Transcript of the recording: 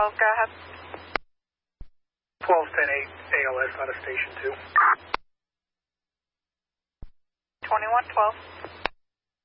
go ahead. 1210-8 ALS out of Station 2. 2112.